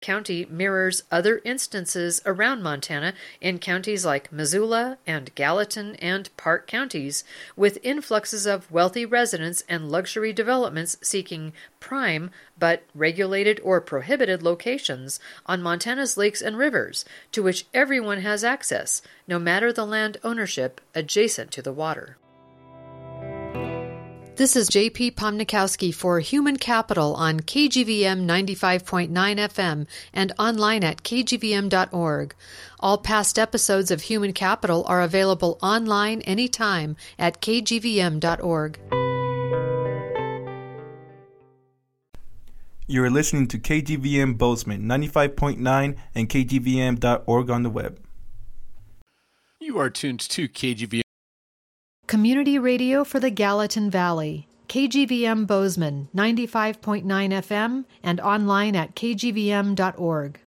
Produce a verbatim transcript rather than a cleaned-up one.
County mirrors other instances around Montana in counties like Missoula and Gallatin and Park counties, with influxes of wealthy residents and luxury developments seeking prime but regulated or prohibited locations on Montana's lakes and rivers, to which everyone has access, no matter the land ownership adjacent to the water. This is J P Pomnikowski for Human Capital on K G V M ninety-five point nine F M and online at k g v m dot org. All past episodes of Human Capital are available online anytime at k g v m dot org. You are listening to K G V M Bozeman ninety-five point nine and k g v m dot org on the web. You are tuned to K G V M. Community radio for the Gallatin Valley. K G V M Bozeman ninety-five point nine F M and online at k g v m dot org.